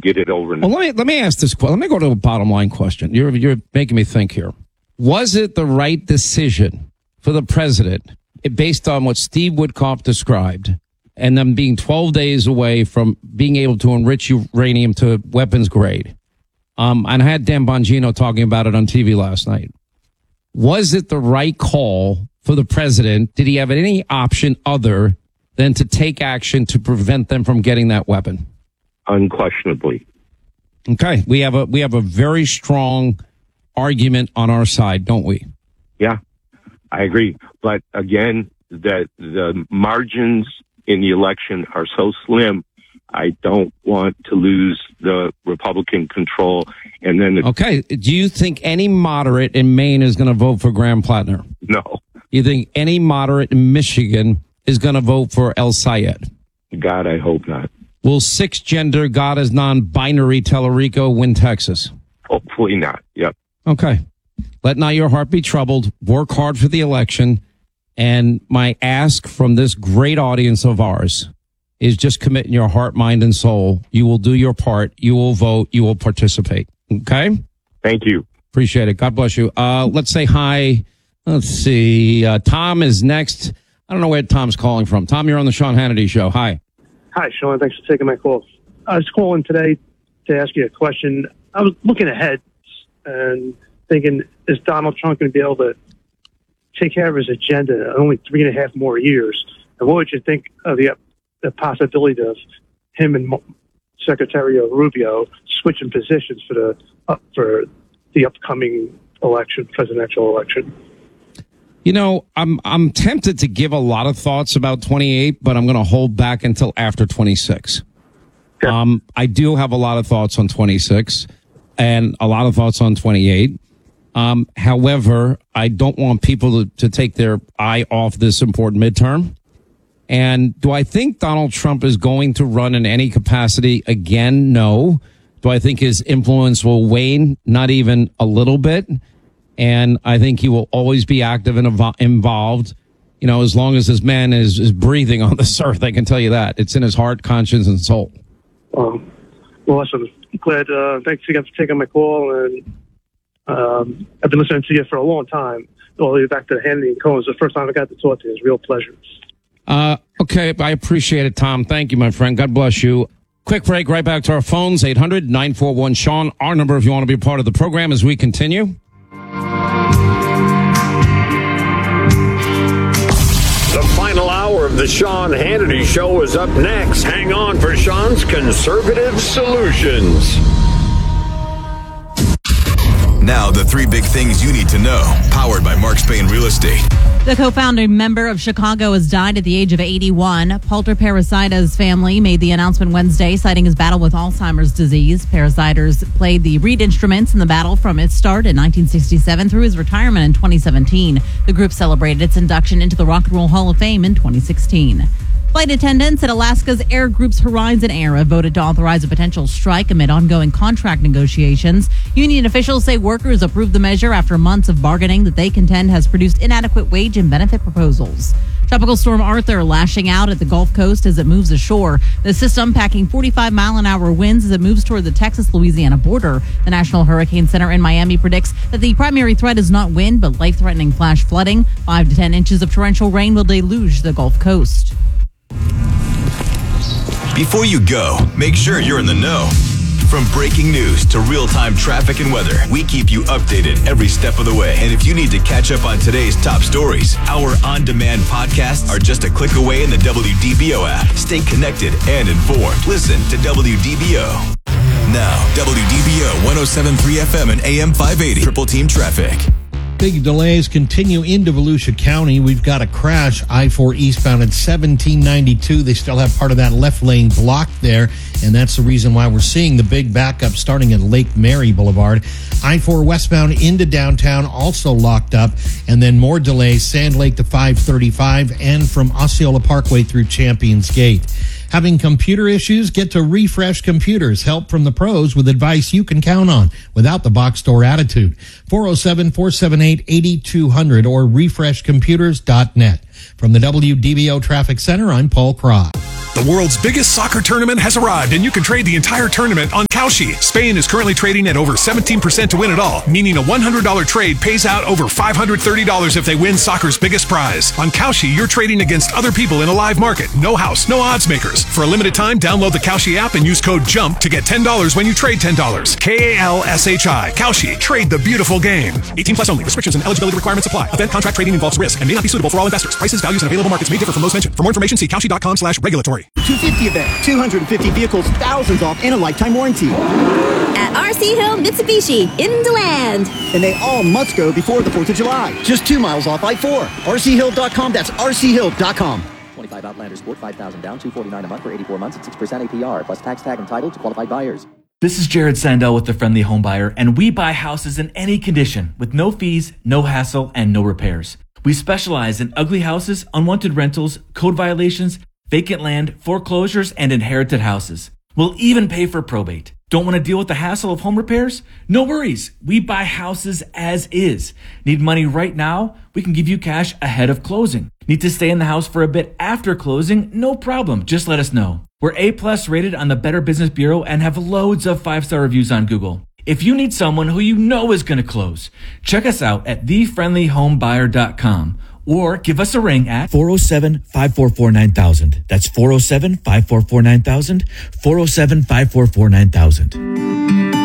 get it over. Well, let me ask this question. Let me go to a bottom line question. You're making me think here. Was it the right decision for the president, based on what Steve Woodcock described, and them being 12 days away from being able to enrich uranium to weapons grade? And I had Dan Bongino talking about it on TV last night. Was it the right call for the president? Did he have any option other than to take action to prevent them from getting that weapon? Unquestionably. Okay, we have a very strong argument on our side, don't we? Yeah, I agree. But again, the margins in the election are so slim. I don't want to lose the Republican control. And then okay, do you think any moderate in Maine is going to vote for Graham Plattner? No. You think any moderate in Michigan is going to vote for El Sayed? God, I hope not. Will cisgender, God is non-binary Tellerico win Texas? Hopefully not. Yep. Okay. Let not your heart be troubled. Work hard for the election. And my ask from this great audience of ours is just commit in your heart, mind, and soul. You will do your part. You will vote. You will participate. Okay? Thank you. Appreciate it. God bless you. Let's say hi. Let's see. Tom is next. I don't know where Tom's calling from. Tom, you're on the Sean Hannity Show. Hi. Hi, Sean. Thanks for taking my call. I was calling today to ask you a question. I was looking ahead and thinking, is Donald Trump going to be able to take care of his agenda in only 3.5 more years? And what would you think of the possibility of him and Secretary Rubio switching positions for the upcoming election, presidential election? You know, I'm tempted to give a lot of thoughts about 28, but I'm going to hold back until after 26. Okay. I do have a lot of thoughts on 26 and a lot of thoughts on 28. However, I don't want people to take their eye off this important midterm. And do I think Donald Trump is going to run in any capacity again? No. Do I think his influence will wane? Not even a little bit. And I think he will always be active and involved, you know, as long as this man is breathing on this earth. I can tell you that. It's in his heart, conscience, and soul. Well, awesome. Glad. Thanks again for taking my call. And I've been listening to you for a long time. All the way back to the Hannity and Cohen. It's the first time I got to talk to you. It's a real pleasure. Okay, I appreciate it, Tom. Thank you, my friend. God bless you. Quick break, right back to our phones, 800-941-SEAN. Our number if you want to be a part of the program as we continue. The final hour of the Sean Hannity Show is up next. Hang on for Sean's Conservative Solutions. Now, the 3 big things you need to know, powered by Mark Spain Real Estate. The co-founding member of Chicago has died at the age of 81. Palter Parasita's family made the announcement Wednesday, citing his battle with Alzheimer's disease. Parasiters played the reed instruments in the battle from its start in 1967 through his retirement in 2017. The group celebrated its induction into the Rock and Roll Hall of Fame in 2016. Flight attendants at Alaska's Air Group's Horizon Air have voted to authorize a potential strike amid ongoing contract negotiations. Union officials say workers approved the measure after months of bargaining that they contend has produced inadequate wage and benefit proposals. Tropical storm Arthur lashing out at the Gulf Coast as it moves ashore. The system packing 45-mile-an-hour winds as it moves toward the Texas-Louisiana border. The National Hurricane Center in Miami predicts that the primary threat is not wind, but life-threatening flash flooding. 5 to 10 inches of torrential rain will deluge the Gulf Coast. Before you go, make sure you're in the know. From breaking news to real-time traffic and weather, we keep you updated every step of the way. And if you need to catch up on today's top stories, our on-demand podcasts are just a click away in the WDBO app. Stay connected and informed. Listen to WDBO. Now, WDBO 107.3 FM and AM 580. Triple Team Traffic. Big delays continue into Volusia County. We've got a crash, I-4 eastbound at 1792. They still have part of that left lane blocked there, and that's the reason why we're seeing the big backup starting at Lake Mary Boulevard. I-4 westbound into downtown also locked up, and then more delays, Sand Lake to 535 and from Osceola Parkway through Champions Gate. Having computer issues? Get to Refresh Computers. Help from the pros with advice you can count on without the box store attitude. 407-478-8200 or refreshcomputers.net. From the WDBO Traffic Center, I'm Paul Cross. The world's biggest soccer tournament has arrived, and you can trade the entire tournament on Kalshi. Spain is currently trading at over 17% to win it all, meaning a $100 trade pays out over $530 if they win soccer's biggest prize. On Kalshi, you're trading against other people in a live market. No house, no odds makers. For a limited time, download the Kalshi app and use code JUMP to get $10 when you trade $10. Kalshi. Kalshi. Trade the beautiful game. 18 plus only. Restrictions and eligibility requirements apply. Event contract trading involves risk and may not be suitable for all investors. Prices, values, and available markets may differ from those mentioned. For more information, see Kalshi.com/regulatory. 250 event, 250 vehicles, thousands off, and a lifetime warranty. At RC Hill Mitsubishi in DeLand. And they all must go before the 4th of July. Just 2 miles off I-4. RCHill.com, that's RCHill.com. 25 Outlander Sport, $5,000 down, $249 a month for 84 months at 6% APR, plus tax tag and title to qualified buyers. This is Jared Sandell with The Friendly Home Buyer, and we buy houses in any condition with no fees, no hassle, and no repairs. We specialize in ugly houses, unwanted rentals, code violations, vacant land, foreclosures, and inherited houses. We'll even pay for probate. Don't want to deal with the hassle of home repairs? No worries. We buy houses as is. Need money right now? We can give you cash ahead of closing. Need to stay in the house for a bit after closing? No problem. Just let us know. We're A+ rated on the Better Business Bureau and have loads of 5-star reviews on Google. If you need someone who you know is going to close, check us out at thefriendlyhomebuyer.com. Or give us a ring at 407-544-9000. That's 407-544-9000, 407-544-9000.